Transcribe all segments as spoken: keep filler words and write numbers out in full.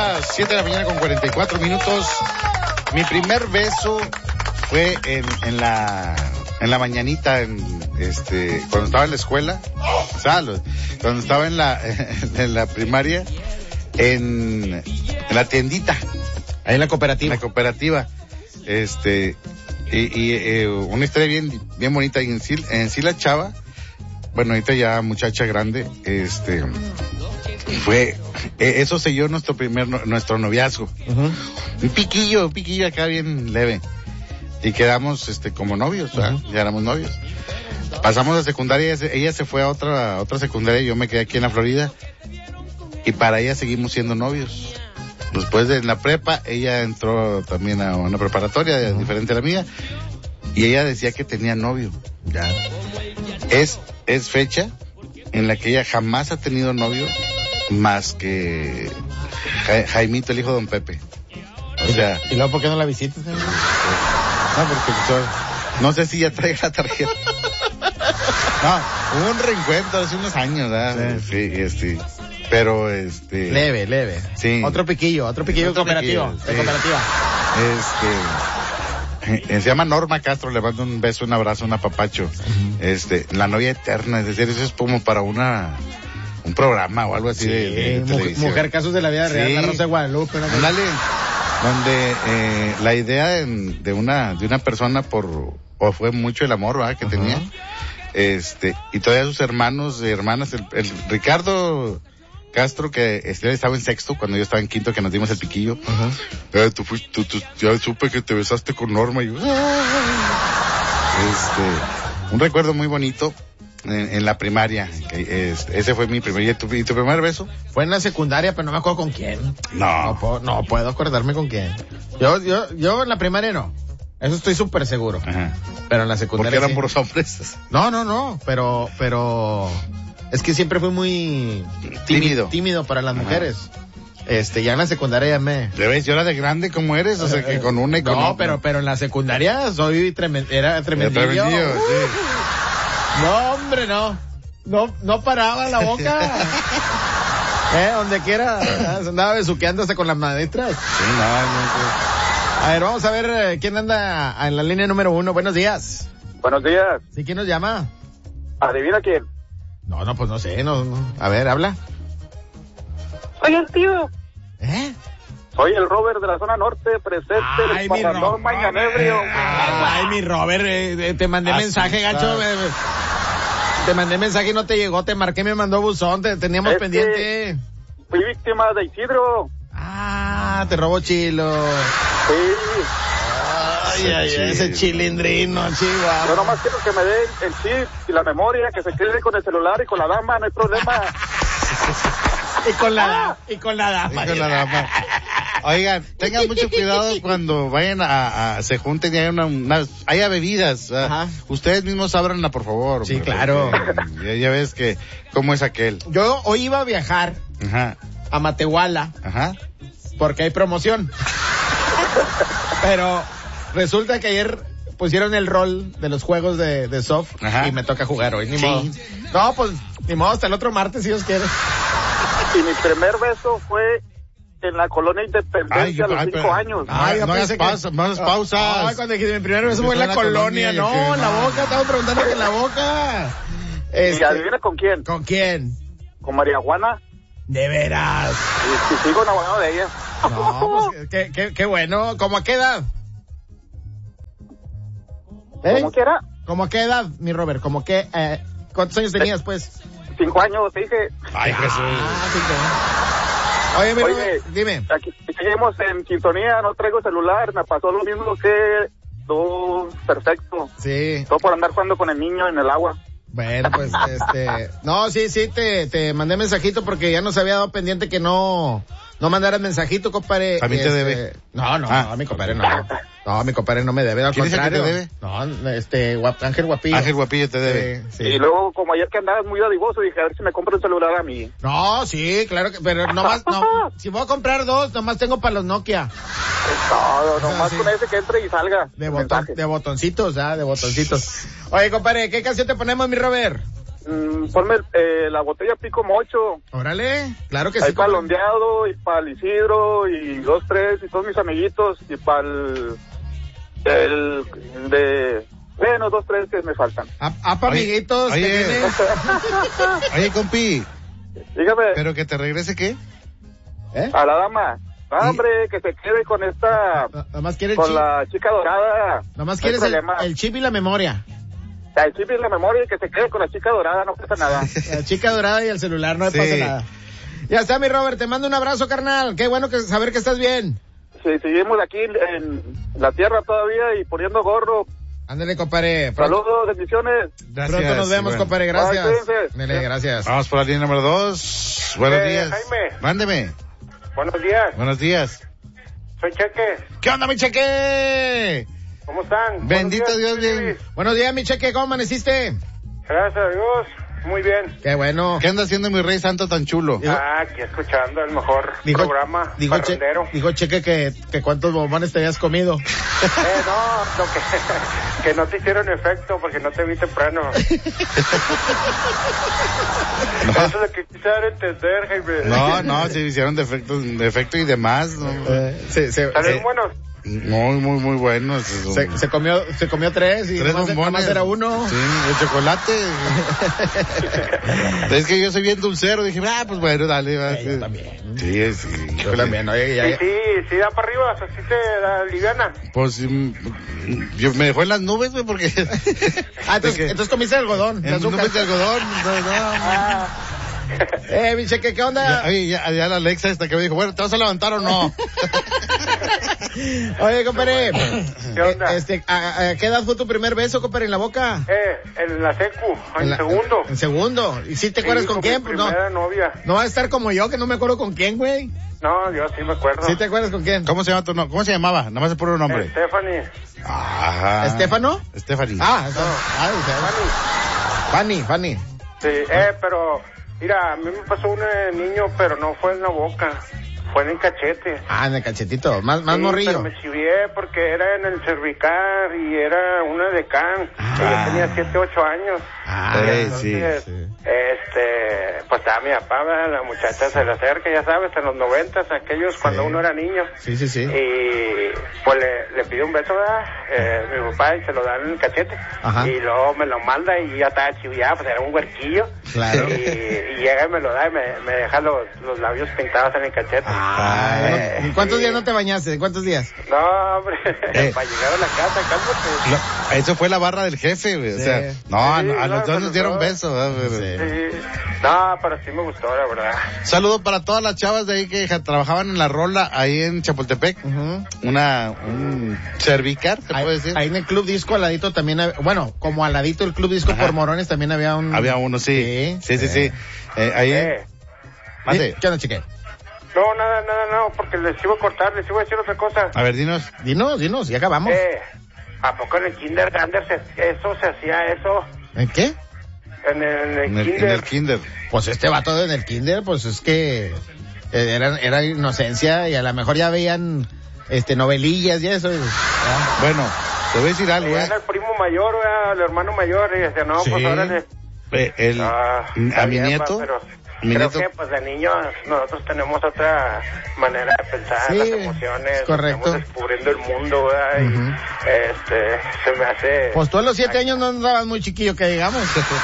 las siete de la mañana con cuarenta y cuatro minutos. Mi primer beso fue en, en la en la mañanita, en, este, cuando estaba en la escuela, o sea, los, cuando estaba en la en la primaria, en, en la tiendita, ahí en la cooperativa, en la cooperativa, este, y, y eh, una historia bien bien bonita. Y en sí, en sí la chava, bueno, ahorita ya muchacha grande, este, fue, eh, eso selló nuestro primer, nuestro noviazgo. Uh-huh. Un piquillo, un piquillo acá bien leve. Y quedamos, este, como novios, ¿verdad? Uh-huh. Ya éramos novios. Pasamos a secundaria, ella se, ella se fue a otra, a otra secundaria, yo me quedé aquí en la Florida. Y para ella seguimos siendo novios. Después de la prepa, ella entró también a una preparatoria uh-huh. diferente a la mía. Y ella decía que tenía novio. Ya. Es, es fecha en la que ella jamás ha tenido novio más que ja- Jaimito, el hijo de Don Pepe. O sea. ¿Y luego por qué no la visitas? ¿Eh? No, porque no sé si ya trae la tarjeta. No, hubo un reencuentro hace unos años, ¿verdad? Sí, sí, este. Pero este. Leve, leve. Sí. Otro piquillo, otro piquillo otro cooperativo. Piquillo, de sí. cooperativa. Este. Se llama Norma Castro, le mando un beso, un abrazo, un apapacho. Uh-huh. Este, la novia eterna, es decir, eso es como para una, un programa o algo así, sí, de, de mujer, televisión. Mujer casos de la vida real, sí. La Rosa de Guadalupe. ¿No? Dale, donde eh, la idea en, de una de una persona por, o fue mucho el amor, ¿verdad? Que uh-huh. tenía, este, y todavía sus hermanos y hermanas, el, el Ricardo Castro, que este, estaba en sexto cuando yo estaba en quinto, que nos dimos el piquillo. Uh-huh. Eh, tú fuiste, tú, tú, ya supe que te besaste con Norma. Y yo, este, un recuerdo muy bonito en, en la primaria. Que, este, ese fue mi primer, ¿y tu, y tu primer beso? Fue en la secundaria, pero no me acuerdo con quién. No. No puedo, no puedo acordarme con quién. Yo, yo, yo en la primaria no. Eso estoy súper seguro. Ajá. Pero en la secundaria. ¿Porque eran sí. puros hombres? No, no, no. Pero, pero. Es que siempre fui muy tímido, tímido, tímido para las Ajá. mujeres. Este, ya en la secundaria ya me... ¿Le ves? Yo era de grande como eres, o sea, que con una y con No, otra. pero, pero en la secundaria soy tremendo, era tremendillo. Era tremendillo, uh, sí. No, hombre, no. No, no paraba la boca. eh, donde quiera, andaba besuqueando hasta con las maestras. Sí, no, no, no. A ver, vamos a ver quién anda en la línea número uno. Buenos días. Buenos días. ¿Sí? ¿Quién nos llama? Adivina quién. No, no, pues no sé, no, no. A ver, habla. Soy el tío. ¿Eh? Soy el Robert de la zona norte, presente Ay, del Parrandón Mañanebrio. Ay, ay, mi Robert, eh, te mandé Así mensaje, está. gacho. Eh, te mandé mensaje y no te llegó, te marqué, me mandó buzón, te teníamos es pendiente. Fui víctima de Isidro. Ah, te robó chilo. Sí. Ay, ay, ay, ese chilindrino, chihuahua. Yo nomás quiero que me dé el chip y la memoria, que se quede con el celular y con la dama, no hay problema. y con la ah. y con la dama. Y con la dama. Oigan, tengan mucho cuidado cuando vayan a, a se junten y haya una, una haya bebidas. Ajá. Ustedes mismos ábranla, por favor. Sí, claro. Ya, ya ves que cómo es aquel. Yo hoy iba a viajar Ajá. a Matehuala. Ajá. Porque hay promoción. Pero resulta que ayer pusieron el rol de los juegos de, de soft Ajá. y me toca jugar hoy, ni sí. modo. No, pues, ni modo, hasta el otro martes si Dios quiere. Y mi primer beso fue en la colonia Independencia ay, a los ay, cinco pero, años. Ay, no hagas pausa, más pausas. Ay, cuando dije mi primer beso fue en la, la colonia, colonia no, que, en la boca, estaba preguntando que en la boca. Este, ¿Y adivina con quién? ¿Con quién? Con María Juana. De veras. Y, y sigo enamorado de ella. No, pues, qué, qué, qué bueno. ¿Cómo a qué edad? ¿Eh? ¿Cómo que era? ¿Cómo a qué edad, mi Robert? ¿Cómo que, eh, cuántos años tenías, pues? Cinco años, te dije. Ay, Jesús. Ah, cinco. Oye, mi Oye, Robert, dime. Aquí seguimos en sintonía, no traigo celular, me pasó lo mismo que tú, perfecto. Sí. Todo por andar jugando con el niño en el agua. Bueno, pues, este, no, sí, sí, te, te mandé mensajito porque ya nos había dado pendiente que no, no mandaras mensajito, compadre. ¿A mí este, te debe? No, no, ah. no, a mi compadre no. No, mi compadre no me debe, al ¿Quién contrario. Es el que te debe? No, este, guap, Ángel Guapillo. Ángel Guapillo te debe. Sí, sí. Y luego, como ayer que andabas muy dadivoso, dije, a ver si me compro un celular a mí. No, sí, claro que, pero nomás, no, si voy a comprar dos, nomás tengo para los Nokia. Es todo, nomás sí. Con ese que entre y salga. De, botón, de botoncitos, ah, de botoncitos. Oye, compadre, ¿qué canción te ponemos, mi Robert? mm, ponme eh, la botella Pico Mocho. Órale, claro que Ahí sí. para el Ondeado y para el Isidro y dos, tres y todos mis amiguitos y para el, el de, bueno, dos, tres que me faltan. Ah, para amiguitos. Oye, que viene. oye, compi. Dígame. ¿Pero que te regrese qué? ¿Eh? A la dama. No, ¿Y? hombre, que se quede con esta, Nada más quiere el con chip. la chica dorada. Nada más No quieres hay el, problema. el chip y la memoria. El chip y la memoria y que se quede con la chica dorada, no pasa nada. La chica dorada y el celular, no me Sí. pasa nada. Ya está, mi Robert, te mando un abrazo, carnal. Qué bueno que saber que estás bien. Sí, seguimos aquí en la tierra todavía y poniendo gorro. Ándale, compadre. Pronto, Saludos, bendiciones. Gracias. pronto nos vemos, Bueno. compadre. Gracias. Bye, cuídense. Dele, gracias. Vamos por la línea número dos. Buenos Eh, días. Jaime. Mándeme. Buenos días, Buenos días. soy Cheque. ¿Qué onda, mi cheque? ¿Cómo están? Bendito Buenos Dios, días, bien. Luis. Buenos días, mi cheque. ¿Cómo amaneciste? Gracias a Dios, muy bien. Qué bueno. ¿Qué anda haciendo mi rey santo tan chulo? Digo- Ah, aquí escuchando el mejor Dijo, programa, dijo, che, parrandero. dijo Cheque que, que cuántos bombones te habías comido. Eh, no, lo que, que no te hicieron efecto porque no te vi temprano. Eso es lo que quise dar a entender, Jaime. No, no, se hicieron defectos, defecto y demás. ¿no? Eh, se, se, ¿Salen se, buenos? Muy, muy, muy buenos. se, se comió, se comió tres y Tres nomás, bombones. nomás era uno. Sí, de chocolate. Es que yo soy bien dulcero. Dije, ah, pues bueno, dale. va. Eh, yo también. Sí, es. Yo también, oye, ya, Sí, ya. sí, sí da para arriba, así te da liviana. Pues mm, yo me dejó en las nubes, güey, porque. Ah, entonces, de que- entonces comiste algodón. de en azúcar. nubes de algodón. No, no. Ah. Eh, mi Cheque, ¿qué onda? Ya, oye, ya, ya la Alexa esta que me dijo, bueno, ¿te vas a levantar o no? Oye, compadre. ¿Qué onda? eh, Este, ¿a, a qué edad fue tu primer beso, compadre, en la boca? Eh, en la secu, en, la- segundo. En segundo. ¿Y si te acuerdas Sí, con quién? mi Pues no. primera novia. No va a estar como yo, que no me acuerdo con quién, güey. No, yo sí me acuerdo. ¿Sí te acuerdas con quién? ¿Cómo se llama tu no? ¿Cómo se llamaba? Nada más el puro nombre. Stephanie. Ah. ¿Estefano? Stephanie. Ah, eso. Ah, Fanny. Fanny, Fanny. Sí, eh, pero, mira, a mí me pasó un eh, niño, pero no fue en la boca, fue en el cachete. Ah, en el cachetito. Más, más Sí, morrillo. pero me chivié porque era en el cervical y era una de can. Ah. Y yo tenía siete, ocho años. Ah, Sí, Entonces, sí. este, pues estaba mi papá, ¿verdad? La muchacha se le acerca, ya sabes, en los noventas, aquellos cuando uno era niño. Sí, sí, sí. Y pues le, le pide un beso, ¿verdad? Eh, mi papá y se lo da en el cachete. Ajá. Y luego me lo manda y ya estaba chiviado, pues era un huerquillo. Claro. Y, y llega y me lo da y me, me deja los, los labios pintados en el cachete. Ah, Eh, ¿en cuántos sí. días no te bañaste? ¿En cuántos días? No, hombre, Eh. para llegar a la casa, cálmate. Lo- eso fue la barra del jefe, güey. O Sí. sea, no, Sí, no, a no, los dos con nos los dieron dos. besos. ¿verdad? Pero- Sí. Sí. No, pero sí me gustó, la verdad. Saludo para todas las chavas de ahí que ja- trabajaban en la rola ahí en Chapultepec. Ujú. Una, un cervicar, se Ahí, puede decir. ahí en el Club Disco al ladito también, hab- bueno, como al ladito del Club Disco Ajá. por Morones también había un... Había uno, sí. Sí, sí, sí. Eh, ahí en- Eh. Mande. ¿Qué onda, chique? No, nada, nada, no, porque les iba a cortar, les iba a decir otra cosa. A ver, dinos. Dinos, dinos, ya acabamos. Eh, ¿a poco en el kindergarten se, eso se hacía eso? ¿En qué? En el, en el En el, en kinder. el kinder. Pues este vato en el kinder, pues es que eh, era, era inocencia y a lo mejor ya veían este novelillas y eso. y- ah. Bueno, te voy a decir algo, Veían eh. al primo mayor, ¿verdad? Al hermano mayor, y decían, no, Sí. pues órale. Eh, el, Ah, a está mi bien, nieto. va, pero mi creo nieto. que pues de niños nosotros tenemos otra manera de pensar, Sí, las emociones, es correcto. estamos descubriendo el mundo, ¿verdad? Y Ujú. este, se me hace... Pues tú a los siete años no andabas muy chiquillo, que digamos.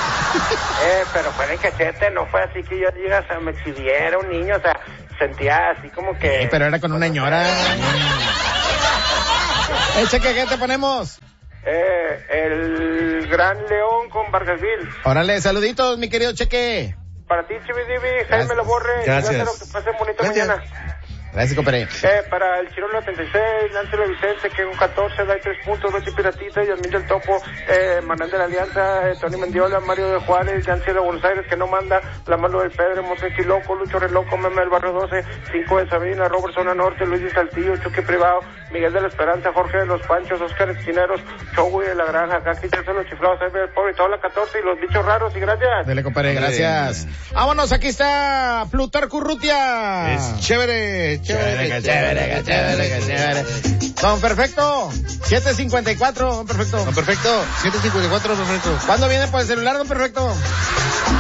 Eh, pero fue en el cachete, no fue así que yo digas, o sea, me exhibiera un niño, o sea, sentía así como que... Sí, pero era con una ñora. Eh, cheque, ¿qué te ponemos? Eh, el Gran León con Vargasville. Órale, saluditos, mi querido Cheque. Para ti, Chividivi, Jaime Lo Borre. Gracias. Lázaro, que pasen bonita Gracias. mañana. Gracias, compadre. Eh, para el Chirolo setenta y seis, Láncelo Vicente, que un catorce, da tres puntos, Betty Piratita, Yasmín del Topo, eh, Manuel de la Alianza, eh, Tony Mendiola, Mario de Juárez, Yancy de Buenos Aires, que no manda, La Malo del Pedro, Montequi Loco, Lucho Reloco, Meme del Barrio doce, cinco de Sabina, Robert Zona Norte, Luis de Saltillo, Chuque Privado, Miguel de la Esperanza, Jorge de los Panchos, Oscar Esquineros, Chowi de la Granja, Caqui, Tercer los Chiflados, Jaime del Pobre, toda la catorce y los bichos raros, y gracias. Dele, compadre, gracias. Vámonos, aquí está Plutarco Urrutia. Es chévere, chévere, qué chévere, qué chévere, qué chévere. Don Perfecto, siete cincuenta y cuatro, don Perfecto. Don Perfecto, siete cincuenta y cuatro, Perfecto. ¿Cuándo viene por el celular, don Perfecto?